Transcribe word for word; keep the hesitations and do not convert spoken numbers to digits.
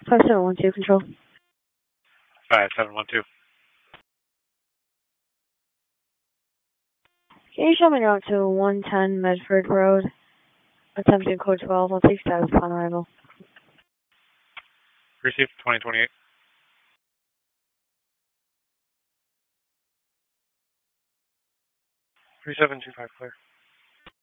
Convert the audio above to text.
five seven one two, control. five seven one two. Can you show me route to one ten Medford Road? Attempting code twelve. I'll take status upon arrival. Received twenty twenty-eight. three seven two five clear.